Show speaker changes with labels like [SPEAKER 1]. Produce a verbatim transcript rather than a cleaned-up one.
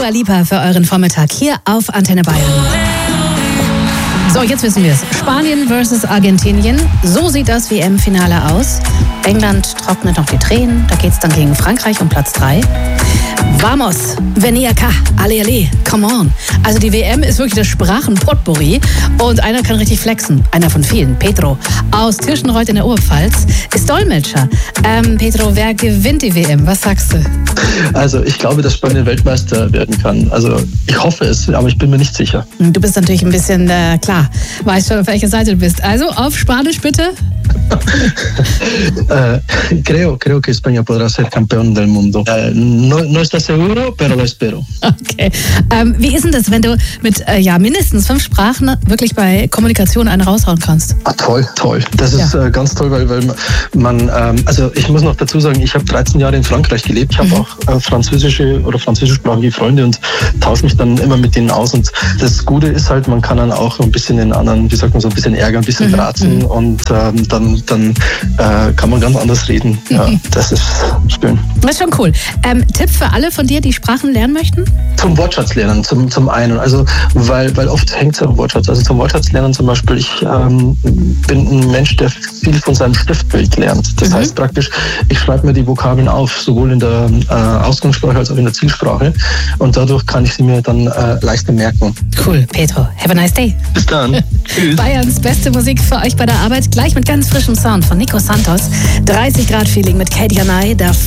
[SPEAKER 1] Dua Lipa für euren Vormittag hier auf Antenne Bayern. So, jetzt wissen wir es. Spanien versus Argentinien. So sieht das W M-Finale aus. England trocknet noch die Tränen. Da geht es dann gegen Frankreich um Platz drei. Vamos, venia acá, ale ale, come on. Also die W M ist wirklich das Sprachenpotpourri und einer kann richtig flexen. Einer von vielen, Pedro aus Tirschenreuth in der Oberpfalz, ist Dolmetscher. Ähm, Pedro, wer gewinnt die W M? Was sagst du?
[SPEAKER 2] Also ich glaube, dass Spanien Weltmeister werden kann. Also ich hoffe es, aber ich bin mir nicht sicher.
[SPEAKER 1] Du bist natürlich ein bisschen, äh, klar, weißt schon, auf welcher Seite du bist. Also auf Spanisch bitte.
[SPEAKER 2] uh, creo, creo que España podrá ser campeón del mundo. Uh, no, no está seguro, pero lo espero.
[SPEAKER 1] Okay. Ähm, wie ist denn das, wenn du mit äh, ja, mindestens fünf Sprachen wirklich bei Kommunikation eine raushauen kannst?
[SPEAKER 2] Ah, toll, toll. Das ist ja. äh, ganz toll, weil, weil man, ähm, also ich muss noch dazu sagen, ich habe dreizehn Jahre in Frankreich gelebt. Ich habe mhm. auch äh, französische oder französischsprachige Freunde und tausche mich dann immer mit denen aus. Und das Gute ist halt, man kann dann auch ein bisschen den anderen, wie sagt man so, ein bisschen ärgern, ein bisschen braten mhm. und ähm, dann, dann äh, kann man ganz anders reden. Ja, mhm. Das ist schön.
[SPEAKER 1] Das ist schon cool. Ähm, Tipp für alle von dir, die Sprachen lernen möchten?
[SPEAKER 2] Zum Wortschatz lernen, zum, zum einen. Also, weil, weil oft hängt es am Wortschatz. Also zum Wortschatz lernen zum Beispiel, ich ähm, bin ein Mensch, der viel von seinem Stiftbild lernt. Das mhm. heißt praktisch, ich schreibe mir die Vokabeln auf, sowohl in der äh, Ausgangssprache als auch in der Zielsprache. Und dadurch kann ich sie mir dann äh, leichter merken.
[SPEAKER 1] Cool, Pedro. Have a nice day.
[SPEAKER 2] Bis dann. Tschüss.
[SPEAKER 1] Bayerns beste Musik für euch bei der Arbeit, gleich mit ganz frischem Sound von Nico Santos. dreißig Grad Feeling mit Katie Hanay.